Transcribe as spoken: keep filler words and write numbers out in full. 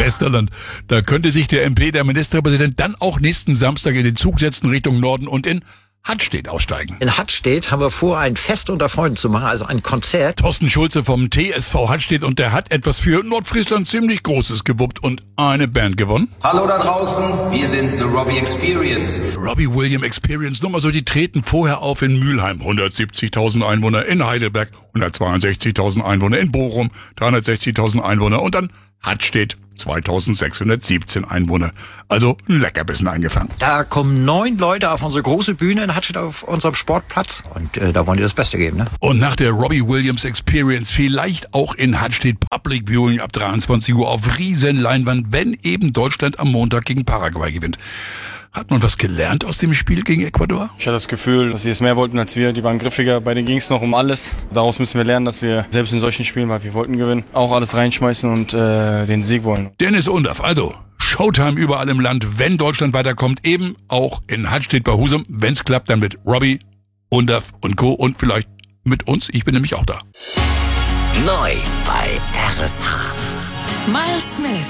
Westerland. Da könnte sich der M P, der Ministerpräsident, dann auch nächsten Samstag in den Zug setzen Richtung Norden und in Hattstedt aussteigen. In Hattstedt haben wir vor, ein Fest unter Freunden zu machen, also ein Konzert. Thorsten Schulze vom T S V Hattstedt, und der hat etwas für Nordfriesland ziemlich Großes gewuppt und eine Band gewonnen. Hallo da draußen, wir sind The Robbie Experience. Robbie Williams Experience, nur mal so, die treten vorher auf in Mülheim, hundertsiebzigtausend Einwohner, in Heidelberg, hundertzweiundsechzigtausend Einwohner, in Bochum, dreihundertsechzigtausend Einwohner und dann Hattstedt, zweitausendsechshundertsiebzehn Einwohner. Also ein Leckerbissen eingefangen. Da kommen neun Leute auf unsere große Bühne in Hattstedt auf unserem Sportplatz und äh, da wollen die das Beste geben, ne? Und nach der Robbie Williams Experience vielleicht auch in Hattstedt Public Viewing ab dreiundzwanzig Uhr auf Riesenleinwand, wenn eben Deutschland am Montag gegen Paraguay gewinnt. Hat man was gelernt aus dem Spiel gegen Ecuador? Ich hatte das Gefühl, dass sie es mehr wollten als wir. Die waren griffiger, bei denen ging es noch um alles. Daraus müssen wir lernen, dass wir selbst in solchen Spielen, weil wir wollten gewinnen, auch alles reinschmeißen und äh, den Sieg wollen. Dennis Undaff, also Showtime überall im Land, wenn Deutschland weiterkommt, eben auch in Hattstedt bei Husum. Wenn es klappt, dann mit Robbie, Undaff und Co. und vielleicht mit uns. Ich bin nämlich auch da. Neu bei R S H. Miles Smith